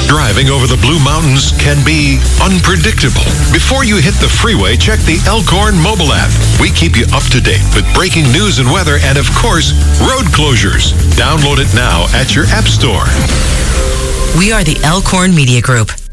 Driving over the Blue Mountains can be unpredictable. Before you hit the freeway, check the Elkhorn mobile app. We keep you up to date with breaking news and weather and, of course, road closures. Download it now at your app store. We are the Elkhorn Media Group.